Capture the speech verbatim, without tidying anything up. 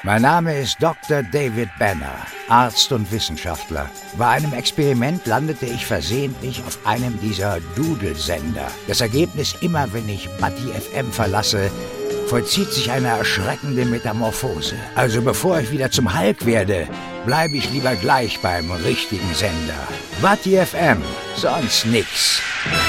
Mein Name ist Doktor David Banner, Arzt und Wissenschaftler. Bei einem Experiment landete ich versehentlich auf einem dieser Doodle-Sender. Das Ergebnis: immer wenn ich Buddy F M verlasse, vollzieht sich eine erschreckende Metamorphose. Also bevor ich wieder zum Hulk werde, bleibe ich lieber gleich beim richtigen Sender. Buddy F M, sonst nix.